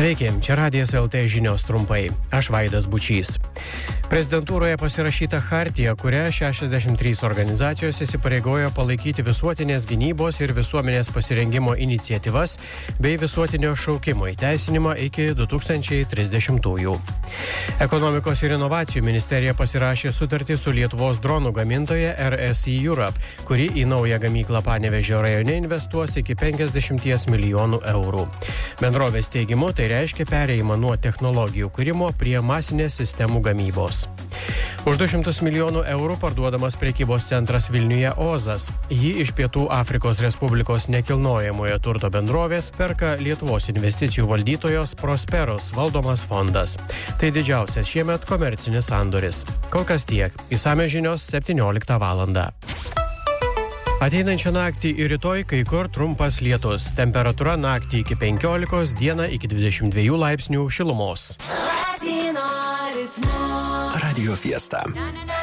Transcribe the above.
Sveiki, čia Radijas LT žinios trumpai. Aš Vaidas Bučys. Prezidentūroje pasirašyta chartija, kuria 63 organizacijos įsipareigojo palaikyti visuotinės gynybos ir visuomenės pasirengimo iniciatyvas bei visuotinio šaukimo įteisinimą iki 2030-ųjų. Ekonomikos ir inovacijų ministerija pasirašė sutartį su Lietuvos dronų gamintoja RSI Europe, kuri į naują gamyklą Panevėžio rajone investuos iki 50 milijonų eurų. Bendrovės teigimu tai reiškia perėjimą nuo technologijų kūrimo prie masinės sistemų gamybos. Už 200 milijonų eurų parduodamas prekybos centras Vilniuje Ozas. Jį iš Pietų Afrikos Respublikos nekilnojamojo turto bendrovės perka Lietuvos investicijų valdytojos Prosperos valdomas fondas. Tai didžiausias šiemet komercinis sandoris. Kol kas tiek. Išsamios žinios 17 valandą. Ateinančią naktį ir rytoj kai kur trumpas lietus. Temperatūra naktį iki 15, dieną iki 22 laipsnių šilumos. Radio Fiesta.